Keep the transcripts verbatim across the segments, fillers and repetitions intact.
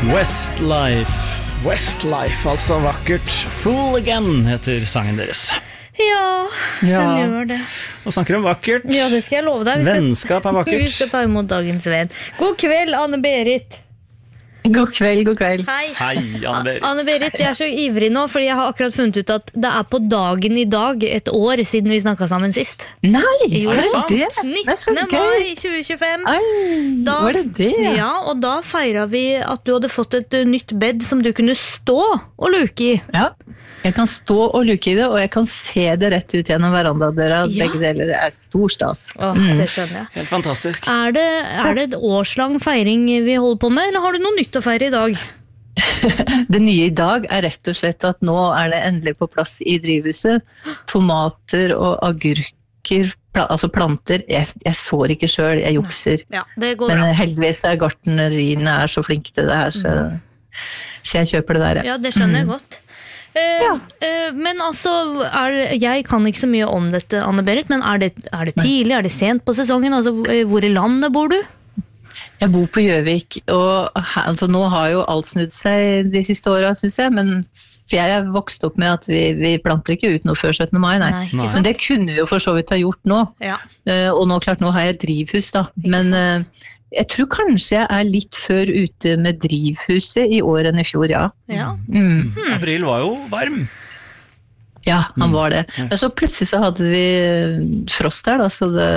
Westlife, Westlife, altså vakkert. Fool Again heter sangen deres. Ja, Ja. den gjør det. Og snakker om vakkert. Ja, det skal jeg love deg. Vi skal, Vennskap er vakkert. vi skal ta imot dagens venn. God kveld, Anne-Berit. God kveld, god kveld. Hei. Hei, Anne-Berit. Anne-Berit, jeg er så ivrig nå, fordi jeg har akkurat funnet ut at det er på dagen i dag et år siden vi snakket sammen sist. Nei, Jo, var det sant? det? Det er så nittende gøy. mai tjue tjuefem. Ai, Da- var det det? Ja, og da feiret vi at du hadde fått et uh, nytt bed som du kunne stå og luke i. Ja, jeg kan stå og luke i det, og jeg kan se det rett ut gjennom verandadøra. Ja. Begge deler er stor stas. Åh, det skjønner jeg. Helt fantastisk. Er det, er det et årslang feiring vi holder på med, eller har du noe nytt å feire i dag? Det nye i dag er rett og slett at nå er det endelig på plass i drivhuset. Tomater og agurker, pla- altså planter. Jeg, jeg sår ikke selv, jeg jukser. Ja, det går Men bra. heldigvis er gartneriene er så flinke til det her, så, så jeg kjøper det der. Ja, det skjønner jeg godt. Eh, Ja. eh, men altså, er, jeg kan ikke så mye om dette, Anne-Berit, men er det, er det tidlig, er det sent på sesongen? Altså, eh, hvor i landet bor du? Jeg bor på Gjøvik, og her, altså, nå har jo alt snudd seg de siste årene, synes jeg, men for jeg er vokst opp med at vi, vi planter ikke ut noe før syttende mai, nei. Nei, ikke Nei. sant? Men det kunne vi jo for så vidt ha gjort nå, Ja. Eh, og nå klart, nå har jeg drivhus da, men eh, jeg tror kanskje jeg er litt før ute med drivhuset i år enn i fjor, ja. Ja. Mm. April var jo varm. Ja, han var det. Men så plutselig så hadde vi frost her da, så det,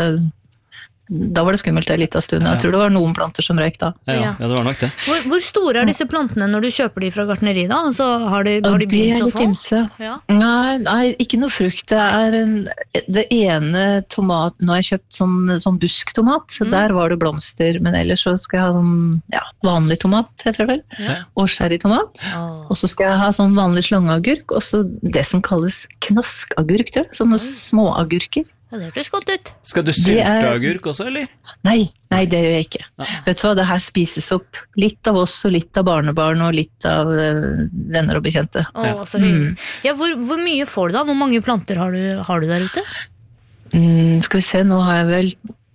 da var det skummelt en liten stund. Jeg tror det var noen planter som røyk da. Ja, Ja. ja, det var nok det. Hvor, hvor store er disse plantene når du kjøper de fra gartneriet da? Altså, har de, har Og de det begynt er å litt få? ymse. Ja. Nei, nei, ikke noe frukt. Det er en, det ene tomat, nå har jeg kjøpt sånn, sånn busktomat, så der var det blomster, men ellers så skal jeg ha sånn, ja, vanlig tomat, heter det vel, Ja. og sherrytomat, Åh. og så skal jeg ha sånn vanlig slangeagurk, og så det som kalles knaskagurk, tror jeg, sånne småagurker. Ja, det hørtes godt ut. Skal du Det sylte er- agurk også, eller? Nei, nei, det gjør jeg ikke. Vet du hva, det her spises opp litt av oss, og litt av barnebarn, og litt av eh, venner og bekjente. Åh, Ja. så hyggelig. Ja, hvor, hvor mye får du da? Hvor mange planter har du, har du der ute? Mm, skal vi se, nå har jeg vel